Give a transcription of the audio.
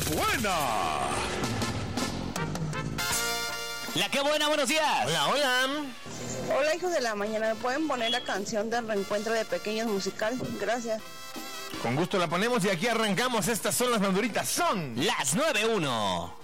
buena! La que buena, buenos días. Hola, hola. Hola, hijos de la mañana, ¿me pueden poner la canción del reencuentro de pequeños musical? Gracias. Con gusto la ponemos y aquí arrancamos. Estas son las maduritas. Son las 9:01.